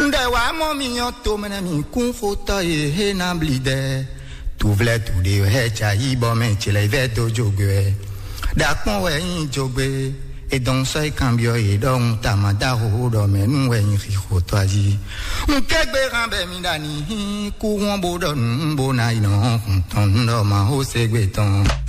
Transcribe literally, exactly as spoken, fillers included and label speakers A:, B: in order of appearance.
A: Nde wa mo mi yo to mena mi kun fota e he na blide. Tu vle tu de he cha i bo men chile ve do jogwe. Da kon we yin jogwe. Et donc ça est cambio et donc tamada ho do menu we yin ri to aji. Nkegbe rambe mi dani ku won bo do bo na ino ton do ma ho segbe ton.